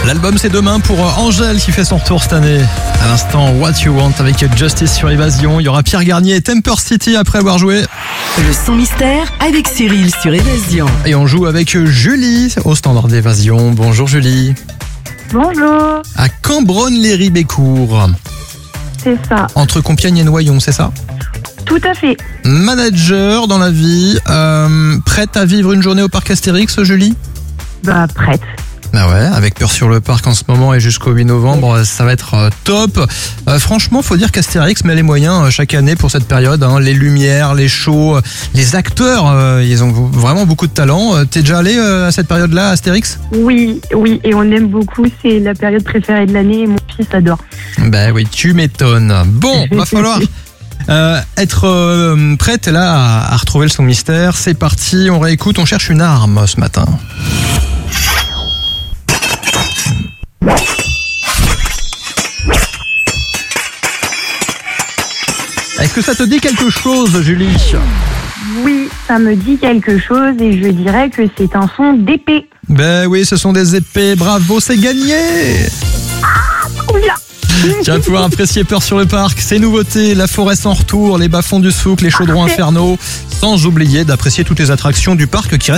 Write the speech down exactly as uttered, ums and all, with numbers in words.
L'album c'est demain pour Angèle qui fait son retour cette année. À l'instant, What You Want avec Justice sur Évasion. Il y aura Pierre Garnier et Temper City après avoir joué. Le son mystère avec Cyril sur Évasion. Et on joue avec Julie au standard d'Évasion. Bonjour Julie. Bonjour, À Cambronne-les-Ribécourt, c'est ça, entre Compiègne et Noyon, c'est ça? tout à fait. Manager dans la vie, euh, prête à vivre une journée au parc Astérix, Julie? Bah, prête. Ah ouais, avec Peur sur le parc en ce moment et jusqu'au huit novembre, ça va être euh, top. Euh, franchement, faut dire qu'Astérix met les moyens euh, chaque année pour cette période. Hein, les lumières, les shows, euh, les acteurs, euh, ils ont vraiment beaucoup de talent. Euh, T'es déjà allé euh, à cette période-là, Astérix? Oui, oui, et on aime beaucoup, c'est la période préférée de l'année et mon fils adore. Ben oui, tu m'étonnes. Bon, va falloir euh, être euh, prête là à, à retrouver le son mystère. C'est parti, on réécoute, on cherche une arme ce matin. Est-ce que ça te dit quelque chose, Julie? Oui, ça me dit quelque chose et je dirais que c'est un son d'épée. Ben oui, ce sont des épées, bravo, c'est gagné! Trop bien. Tu vas pouvoir apprécier Peur sur le parc, ses nouveautés, la forêt sans retour, les bas-fonds du souk, les chaudrons Parfait. infernaux, sans oublier d'apprécier toutes les attractions du parc qui restent